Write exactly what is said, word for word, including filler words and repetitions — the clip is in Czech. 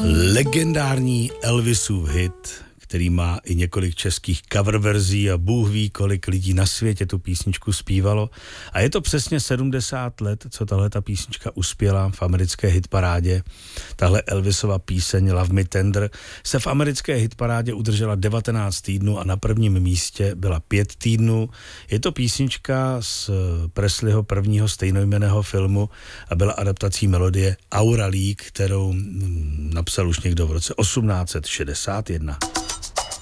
Legendární Elvisův hit, který má i několik českých cover verzí a Bůh ví, kolik lidí na světě tu písničku zpívalo. A je to přesně sedmdesát let, co tahle ta písnička uspěla v americké hitparádě. Tahle Elvisova píseň Love Me Tender se v americké hitparádě udržela devatenáct týdnů a na prvním místě byla pět týdnů. Je to písnička z Presleyho prvního stejnojmenného filmu a byla adaptací melodie Aura League, kterou napsal už někdo v roce osmnáct set šedesát jedna.